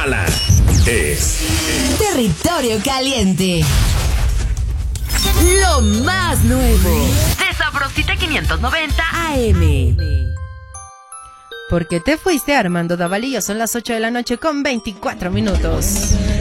Guatemala es Territorio Caliente. Lo más nuevo de Sabrosita 590 AM. ¿Por qué te fuiste, Armando Davalillo? Son las 8 de la noche con 24 minutos.